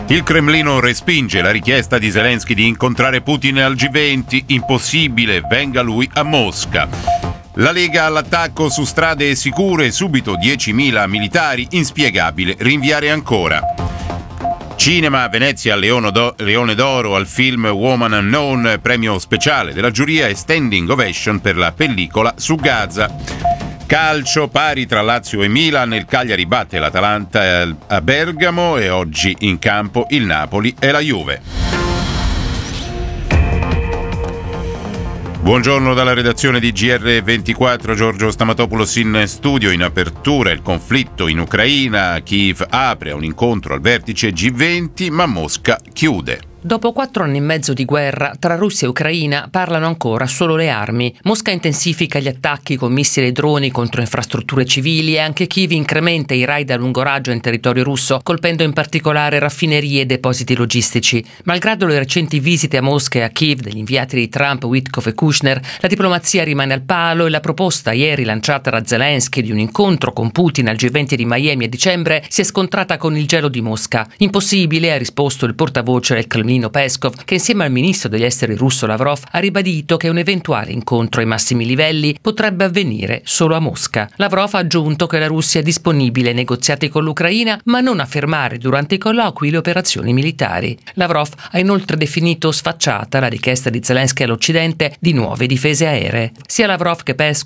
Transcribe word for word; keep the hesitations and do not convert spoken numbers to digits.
Il Cremlino respinge la richiesta di Zelensky di incontrare Putin al G venti. Impossibile, venga lui a Mosca. La Lega all'attacco su strade sicure, subito diecimila militari, inspiegabile, rinviare ancora. Cinema, Venezia, Leone d'Oro al film Woman Unknown, premio speciale della giuria e standing ovation per la pellicola su Gaza. Calcio, pari tra Lazio e Milan, il Cagliari batte l'Atalanta a Bergamo e oggi in campo il Napoli e la Juve. Buongiorno dalla redazione di G R ventiquattro, Giorgio Stamatopoulos in studio. In apertura il conflitto in Ucraina, Kiev apre a un incontro al vertice G venti, ma Mosca chiude. Dopo quattro anni e mezzo di guerra tra Russia e Ucraina parlano ancora solo le armi. Mosca intensifica gli attacchi con missili e droni contro infrastrutture civili e anche Kiev incrementa i raid a lungo raggio in territorio russo, colpendo in particolare raffinerie e depositi logistici. Malgrado le recenti visite a Mosca e a Kiev degli inviati di Trump, Witkoff e Kushner, la diplomazia rimane al palo e la proposta ieri lanciata da Zelensky di un incontro con Putin al G venti di Miami a dicembre si è scontrata con il gelo di Mosca. Impossibile, ha risposto il portavoce del Cremlino Peskov, che insieme al ministro degli esteri russo Lavrov ha ribadito che un eventuale incontro ai massimi livelli potrebbe avvenire solo a Mosca. Lavrov ha aggiunto che la Russia è disponibile ai negoziati con l'Ucraina, ma non a fermare durante i colloqui le operazioni militari. Lavrov ha inoltre definito sfacciata la richiesta di Zelensky all'Occidente di nuove difese aeree. Sia Lavrov che Peskov